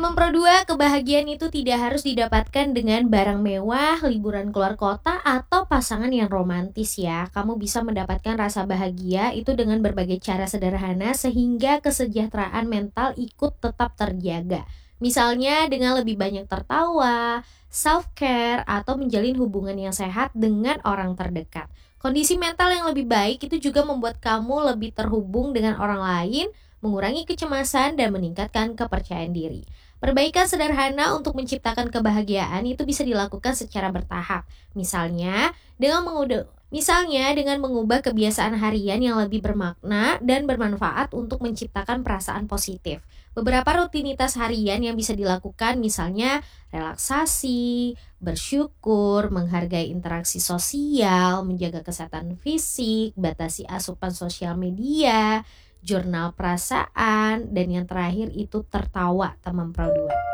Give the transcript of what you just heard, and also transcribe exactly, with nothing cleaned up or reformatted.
Teman Pro dua, kebahagiaan itu tidak harus didapatkan dengan barang mewah, liburan keluar kota, atau pasangan yang romantis ya. Kamu bisa mendapatkan rasa bahagia itu dengan berbagai cara sederhana sehingga kesejahteraan mental ikut tetap terjaga. Misalnya dengan lebih banyak tertawa, self-care, atau menjalin hubungan yang sehat dengan orang terdekat. Kondisi mental yang lebih baik itu juga membuat kamu lebih terhubung dengan orang lain, mengurangi kecemasan, dan meningkatkan kepercayaan diri. Perbaikan sederhana untuk menciptakan kebahagiaan itu bisa dilakukan secara bertahap. Misalnya, dengan mengubah Misalnya dengan mengubah kebiasaan harian yang lebih bermakna dan bermanfaat untuk menciptakan perasaan positif. Beberapa rutinitas harian yang bisa dilakukan misalnya relaksasi, bersyukur, menghargai interaksi sosial, menjaga kesehatan fisik, batasi asupan sosial media, jurnal perasaan, dan yang terakhir itu tertawa, teman Pro dua.